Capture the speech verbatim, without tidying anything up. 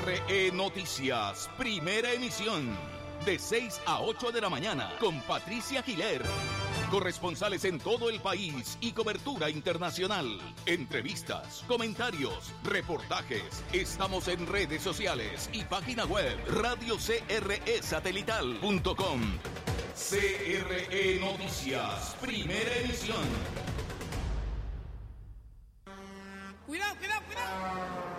R E Noticias, primera emisión, de seis a ocho de la mañana, con Patricia Giler. Corresponsales en todo el país y cobertura internacional. Entrevistas, comentarios, reportajes. Estamos en redes sociales y página web radio c r e satelital punto com. C R E Noticias, primera emisión.